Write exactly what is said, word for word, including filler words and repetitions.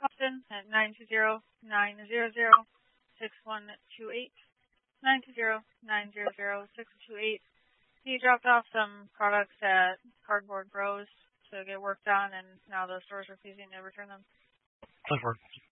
Austin at nine two zero, nine zero zero, six one two eight, nine two zero, nine zero zero, six two eight. He dropped off some products at Cardboard Bros to get worked on, and now the store's refusing to return them. That works.